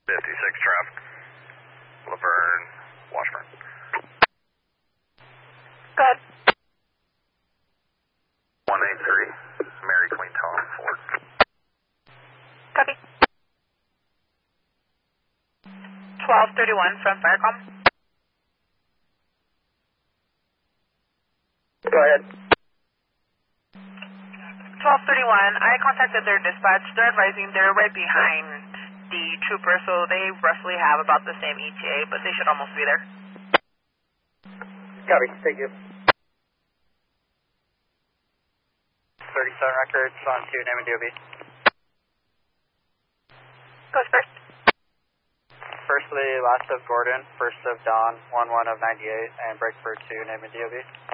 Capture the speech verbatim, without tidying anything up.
fifty-six traffic. Laverne, Washburn. Good. one eight three, Mary Queen Tom, Ford. Copy. twelve thirty-one from Firecom. Go ahead. twelve thirty-one, I contacted their dispatch. They're advising they're right behind the trooper, so they roughly have about the same E T A, but they should almost be there. Copy, thank you. thirty-seven records on to name and D O B. Goes first. Firstly, last of Gordon, first of Don, one one of ninety-eight, and break for two, name and D O B.